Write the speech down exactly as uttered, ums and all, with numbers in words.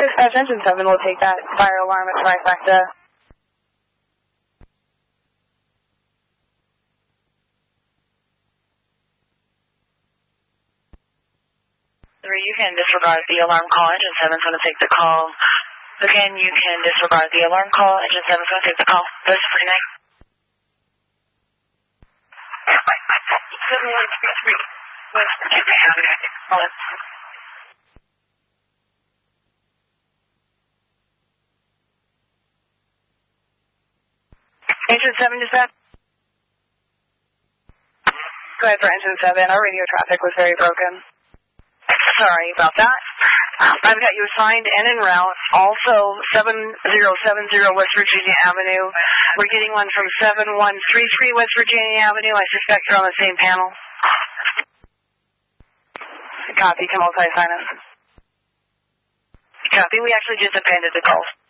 Dispatch engine seven will take that fire alarm at Trifecta. Three, you can disregard the alarm call. Engine seven's going to take the call. Again, you can disregard the alarm call. Engine seven's going to take the call. Those for tonight. seven one three three West Virginia Avenue. Call it. Engine seven, dispatch. Go ahead for engine seven. Our radio traffic was very broken. Sorry about that. I've got you assigned and en route. Also, seven zero seven zero West Virginia Avenue. We're getting one from seven one three three West Virginia Avenue. I suspect you're on the same panel. Copy. Can multi-assign us. Copy. We actually just appended the calls.